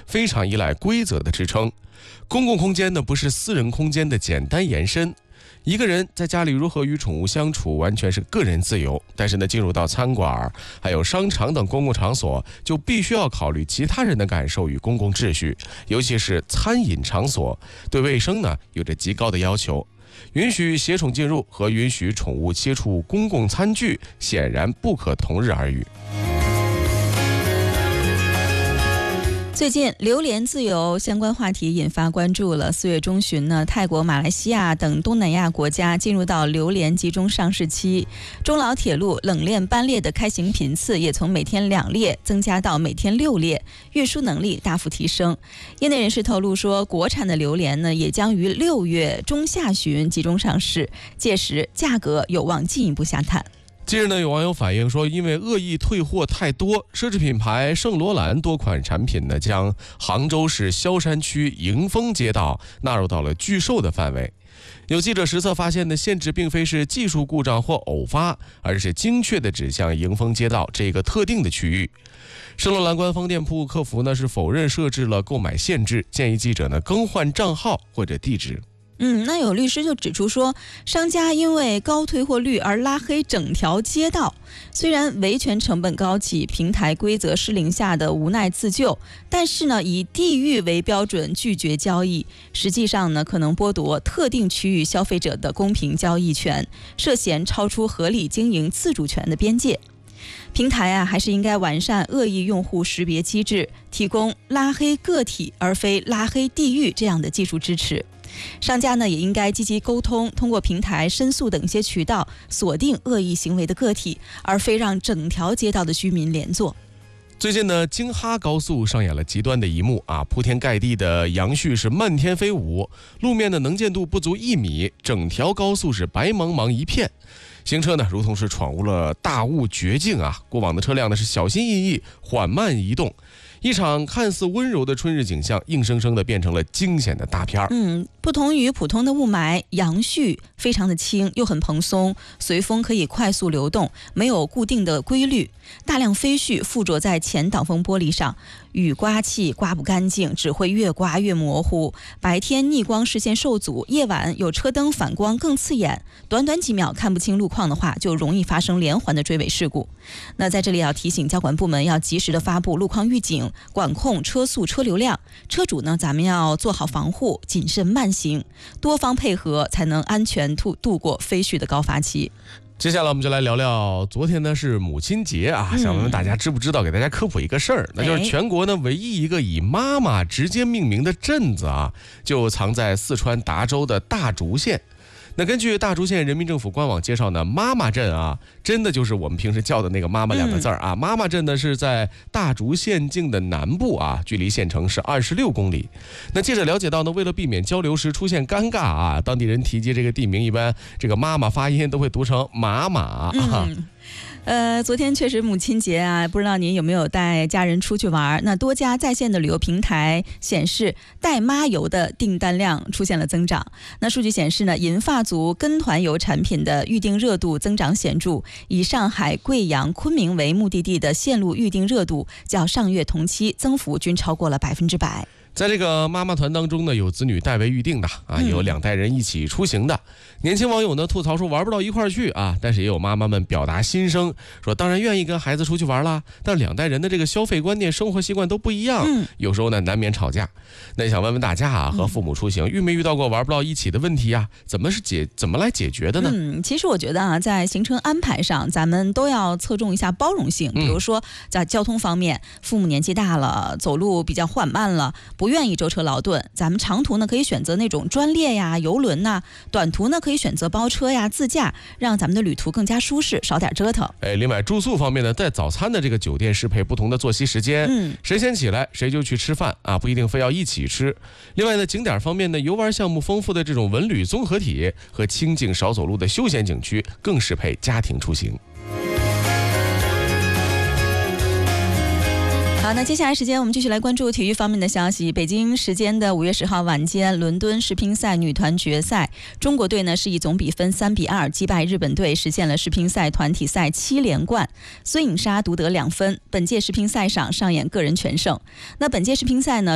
非常依赖规则的支撑。公共空间呢，不是私人空间的简单延伸。一个人在家里如何与宠物相处，完全是个人自由。但是呢，进入到餐馆、还有商场等公共场所，就必须要考虑其他人的感受与公共秩序，尤其是餐饮场所，对卫生呢有着极高的要求。允许携宠进入和允许宠物接触公共餐具，显然不可同日而语。 最近榴莲自由相关话题引发关注了。4月中旬呢，泰国、马来西亚等东南亚国家进入到榴莲集中上市期，中老铁路冷链班列的开行频次也从每天2列增加到每天6列，运输能力大幅提升。业内人士透露说，国产的榴莲呢也将于6月中下旬集中上市，届时价格有望进一步下探。 近日呢，有网友反映说，因为恶意退货太多，奢侈品牌圣罗兰多款产品呢，将杭州市萧山区迎丰街道纳入到了拒售的范围。有记者实测发现呢，限制并非是技术故障或偶发，而是精确地指向迎丰街道这个特定的区域。圣罗兰官方店铺客服呢是否认设置了购买限制，建议记者呢更换账号或者地址。 那有律师就指出说，商家因为高退货率而拉黑整条街道，虽然维权成本高企，平台规则失灵下的无奈自救，但是呢，以地域为标准拒绝交易，实际上呢，可能剥夺特定区域消费者的公平交易权，涉嫌超出合理经营自主权的边界。平台还是应该完善恶意用户识别机制，提供拉黑个体而非拉黑地域这样的技术支持。商家呢也应该积极沟通，通过平台申诉等一些渠道锁定恶意行为的个体，而非让整条街道的居民连坐。 最近呢，京哈高速上演了极端的一幕铺天盖地的杨絮是漫天飞舞，路面的能见度不足1米，整条高速是白茫茫一片，行车呢如同是闯入了大雾绝境过往的车辆呢是小心翼翼缓慢移动，一场看似温柔的春日景象，硬生生的变成了惊险的大片儿。 不同于普通的雾霾，杨絮非常的轻，又很蓬松，随风可以快速流动，没有固定的规律。大量飞絮附着在前挡风玻璃上，雨刮器刮不干净，只会越刮越模糊。白天逆光视线受阻，夜晚有车灯反光更刺眼，短短几秒看不清路况的话，就容易发生连环的追尾事故。那在这里要提醒交管部门要及时的发布路况预警，管控车速车流量。车主呢，咱们要做好防护，谨慎慢行，多方配合才能安全度过飞絮的高发期。 接下来我们就来聊聊，昨天呢是母亲节想问问大家知不知道，给大家科普一个事儿，那就是全国呢唯一一个以妈妈直接命名的镇子就藏在四川达州的大竹县。那根据大竹县人民政府官网介绍呢，妈妈镇真的就是我们平时叫的那个妈妈2个字妈妈镇呢是在大竹县境的南部距离县城是26公里。那记者了解到呢，为了避免交流时出现尴尬当地人提及这个地名，一般这个妈妈发音都会读成马马昨天确实母亲节不知道您有没有带家人出去玩？那多家在线的旅游平台显示，带妈游的订单量出现了增长。那数据显示呢，银发族跟团游产品的预订热度增长显著，以上海、贵阳、昆明为目的地的线路预订热度较上月同期增幅均超过了100%。 在这个妈妈团当中呢，有子女代为预定的也有2代人一起出行的。年轻网友呢吐槽说玩不到一块儿去但是也有妈妈们表达心声，说当然愿意跟孩子出去玩啦，但2代人的这个消费观念、生活习惯都不一样，有时候呢难免吵架。那想问问大家和父母出行遇没遇到过玩不到一起的问题怎么来解决的呢？ 其实我觉得在行程安排上，咱们都要侧重一下包容性。比如说在交通方面，父母年纪大了，走路比较缓慢了，不愿意舟车劳顿，咱们长途呢可以选择那种专列游轮短途呢可以选择包车自驾，让咱们的旅途更加舒适，少点折腾。 另外住宿方面呢，在早餐的这个酒店适配不同的作息时间，谁先起来谁就去吃饭不一定非要一起吃。另外呢，景点方面呢，游玩项目丰富的这种文旅综合体和清静少走路的休闲景区更适配家庭出行。 好，那接下来时间我们继续来关注体育方面的消息。北京时间的5月10号晚间，伦敦世乒赛女团决赛，中国队呢是以总比分3-2击败日本队，实现了世乒赛团体赛7连冠。孙颖莎独得2分，本届世乒赛上上演个人全胜。那本届世乒赛呢